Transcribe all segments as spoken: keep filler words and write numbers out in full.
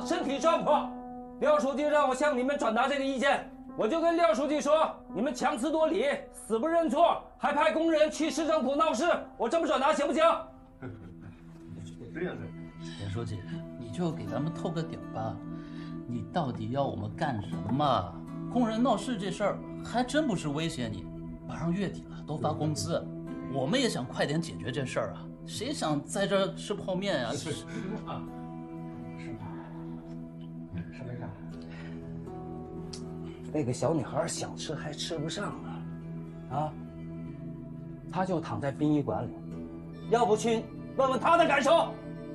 身体状况。廖书记让我向你们转达这个意见，我就跟廖书记说，你们强词夺理，死不认错，还派工人去市政府闹事，我这么转达行不行？ 对呀， 田书记，你就给咱们透个底吧，你到底要我们干什么？工人闹事这事儿还真不是威胁你，马上月底了，都发工资，我们也想快点解决这事儿啊，谁想在这儿吃泡面呀？ 是啊，是吗？是为啥？ 那个小女孩想吃还吃不上呢，啊，她就躺在殡仪馆里，要不去问问她的感受？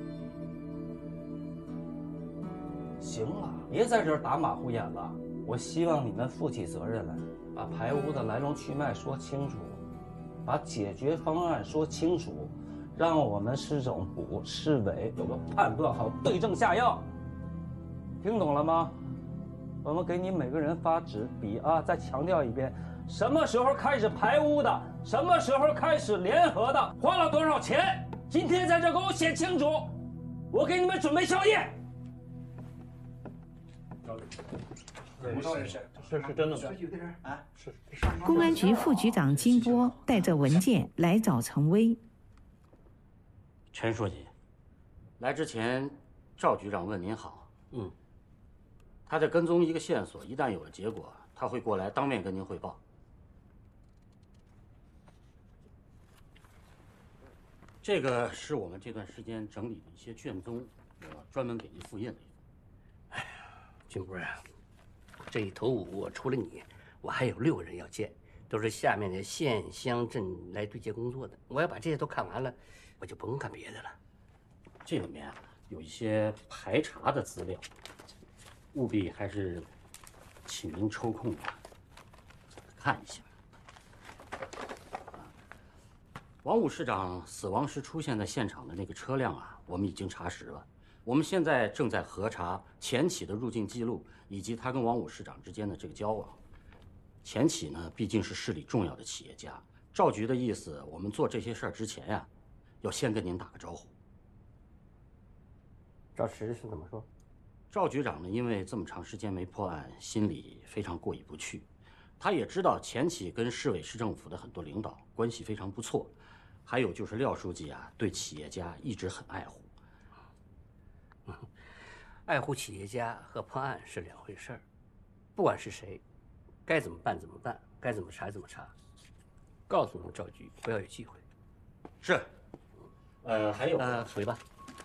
行了，别在这儿打马虎眼了。我希望你们负起责任来，把排污的来龙去脉说清楚，把解决方案说清楚，让我们市政府、市委有个判断，好对症下药。听懂了吗？我们给你每个人发纸笔啊，再强调一遍，什么时候开始排污的，什么时候开始联合的，花了多少钱，今天在这给我写清楚，我给你们准备宵夜。 是是是是真的吗？啊，是。 公安局副局长金波带着文件来找陈威。 陈书记，来之前，赵局长问您好。嗯。他在跟踪一个线索，一旦有了结果，他会过来当面跟您汇报。这个是我们这段时间整理的一些卷宗，我专门给您复印了一份。 哎呀，金波啊，这一头五除了你，我还有六个人要见，都是下面的县乡镇来对接工作的。我要把这些都看完了，我就不用干别的了。 这里面啊有一些排查的资料，务必还是请您抽空啊看一下。王武市长死亡时出现在现场的那个车辆啊，我们已经查实了。我们现在正在核查钱起的入境记录，以及他跟王武市长之间的这个交往。钱起呢，毕竟是市里重要的企业家。赵局的意思，我们做这些事儿之前呀、啊，要先跟您打个招呼。 赵石是怎么说？ 赵局长呢，因为这么长时间没破案，心里非常过意不去。他也知道钱起跟市委市政府的很多领导关系非常不错，还有就是廖书记啊，对企业家一直很爱护。 嗯，爱护企业家和破案是两回事儿。不管是谁，该怎么办怎么办，该怎么查怎么查。告诉我们赵局，不要有忌讳。 是。呃，还有呃，回吧。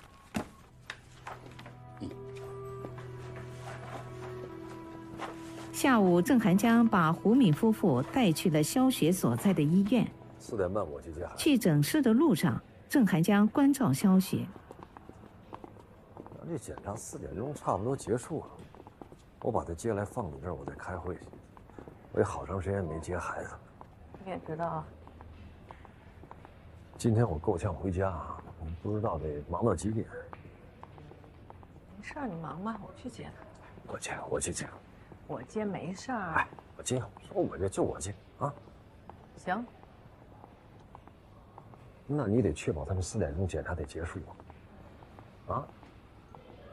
下午，郑寒江把胡敏夫妇带去了肖雪所在的医院。 四点半我去接孩子。 去诊室的路上，郑寒江关照肖雪。 咱这检查四点钟差不多结束了，我把他接来放你这儿，我再开会去。我也好长时间没接孩子。 你也知道啊。 今天我够呛回家，不知道得忙到几点。 没事儿，你忙吧，我去接他。 我接，我去接。 我接没事儿。 哎，我接，说我接就我接啊。 行。 那你得确保他们四点钟检查得结束啊。啊。